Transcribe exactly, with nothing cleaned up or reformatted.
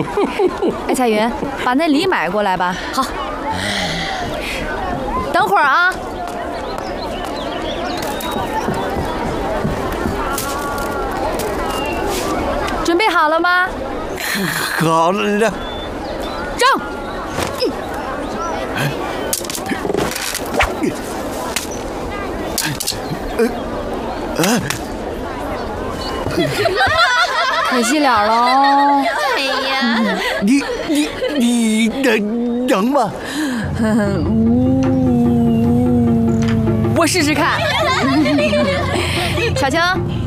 哎，彩云，把那梨买过来吧。 好， 等会儿啊。准备好了吗？ 好了。 正。可惜了喽。 哎呀， 你你你能能吗？ 我试试看。小青。